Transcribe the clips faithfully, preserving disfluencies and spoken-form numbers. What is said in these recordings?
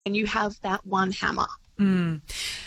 and you have that one hammer. Mm.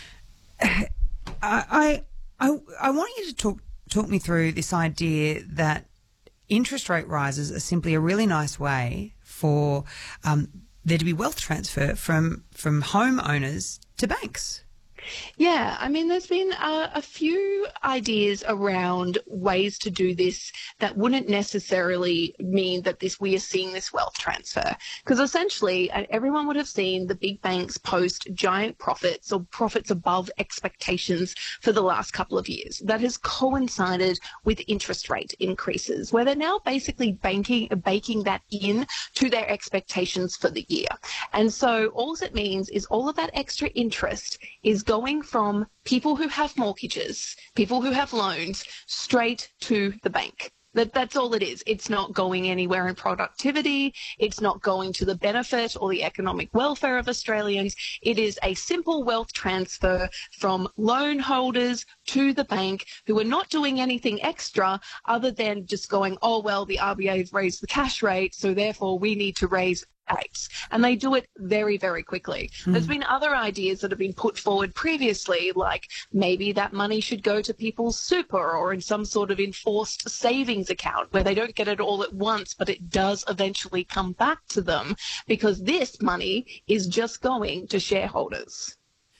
I, I, I, I want you to talk talk me through this idea that interest rate rises are simply a really nice way for um, there to be wealth transfer from from homeowners to banks. Yeah, I mean, there's been a, a few ideas around ways to do this that wouldn't necessarily mean that this we are seeing this wealth transfer. Because essentially, uh, everyone would have seen the big banks post giant profits or profits above expectations for the last couple of years. That has coincided with interest rate increases, where they're now basically banking, baking that in to their expectations for the year. And so all it means is all of that extra interest is going going from people who have mortgages, people who have loans, straight to the bank. That, that's all it is. It's not going anywhere in productivity. It's not going to the benefit or the economic welfare of Australians. It is a simple wealth transfer from loan holders to the bank who are not doing anything extra other than just going, oh, well, the R B A has raised the cash rate, so therefore we need to raise rates. And they do it very, very quickly. Mm. There's been other ideas that have been put forward previously, like maybe that money should go to people's super or in some sort of enforced savings account where they don't get it all at once, but it does eventually come back to them because this money is just going to shareholders.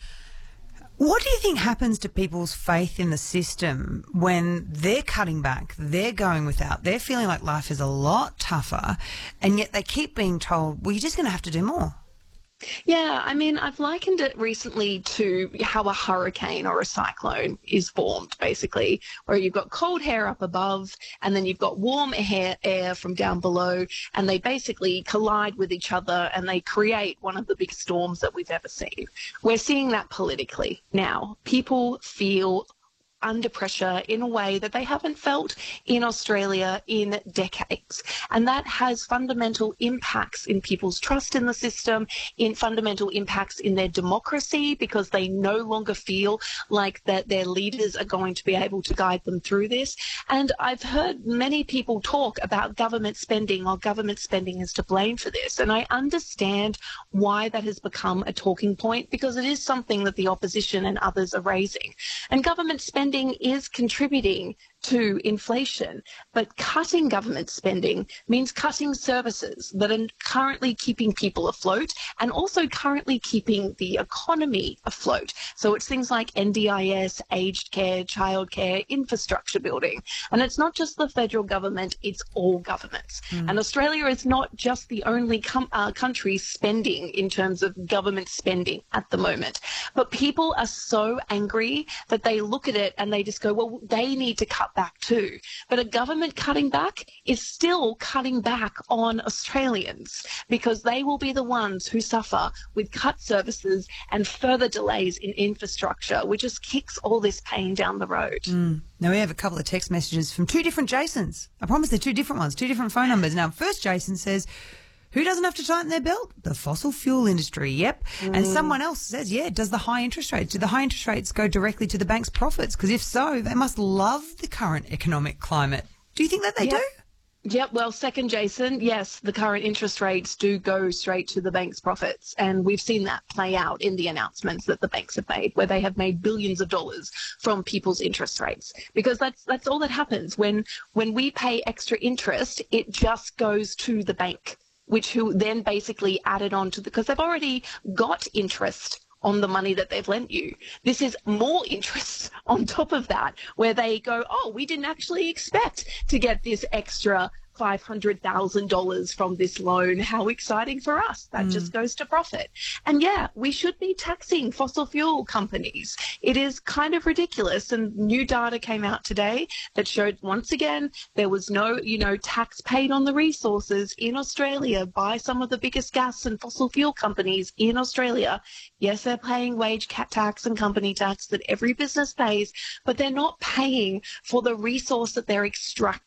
What do you think happens to people's faith in the system when they're cutting back, they're going without, they're feeling like life is a lot tougher, and yet they keep being told, well, you're just going to have to do more? Yeah, I mean, I've likened it recently to how a hurricane or a cyclone is formed, basically, where you've got cold air up above and then you've got warm air, air from down below, and they basically collide with each other and they create one of the biggest storms that we've ever seen. We're seeing that politically now. People feel under pressure in a way that they haven't felt in Australia in decades. And that has fundamental impacts in people's trust in the system, in fundamental impacts in their democracy, because they no longer feel like that their leaders are going to be able to guide them through this. And I've heard many people talk about government spending, or government spending is to blame for this. And I understand why that has become a talking point, because it is something that the opposition and others are raising. And government spending is contributing to inflation, but cutting government spending means cutting services that are currently keeping people afloat and also currently keeping the economy afloat. So it's things like N D I S, aged care, childcare, infrastructure building. And it's not just the federal government, it's all governments. Mm. And Australia is not just the only com- uh, country spending in terms of government spending at the moment. But people are so angry that they look at it and they just go, well, they need to cut back too. But a government cutting back is still cutting back on Australians, because they will be the ones who suffer with cut services and further delays in infrastructure, which just kicks all this pain down the road. Mm. Now, we have a couple of text messages from two different Jasons. I promise they're two different ones, two different phone numbers. Now, first Jason says, who doesn't have to tighten their belt? The fossil fuel industry, yep. Mm. And someone else says, yeah, does the high interest rates, do the high interest rates go directly to the bank's profits? Because if so, they must love the current economic climate. Do you think that they yep. do? Yep, well, second, Jason, yes, the current interest rates do go straight to the bank's profits. And we've seen that play out in the announcements that the banks have made, where they have made billions of dollars from people's interest rates. Because that's that's all that happens. When, when we pay extra interest, it just goes to the bank, which who then basically added on to the, because they've already got interest on the money that they've lent you. This is more interest on top of that, where they go, oh, we didn't actually expect to get this extra five hundred thousand dollars from this loan. How exciting for us. That mm. just goes to profit. And yeah, we should be taxing fossil fuel companies. It is kind of ridiculous. And new data came out today that showed once again there was no, you know, tax paid on the resources in Australia by some of the biggest gas and fossil fuel companies in Australia. Yes, they're paying wage tax and company tax that every business pays, but they're not paying for the resource that they're extracting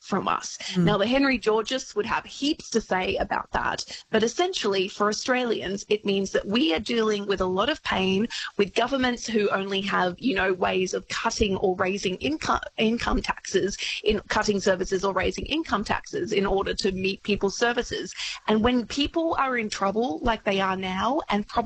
from us. Mm. Now, the Henry Georges would have heaps to say about that, but essentially for Australians, it means that we are dealing with a lot of pain with governments who only have, you know, ways of cutting or raising income income taxes, in cutting services or raising income taxes in order to meet people's services. And when people are in trouble like they are now, and probably